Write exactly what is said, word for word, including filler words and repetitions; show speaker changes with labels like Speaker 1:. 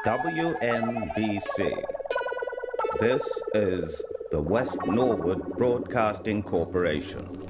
Speaker 1: W N B C. This is the West Norwood Broadcasting Corporation.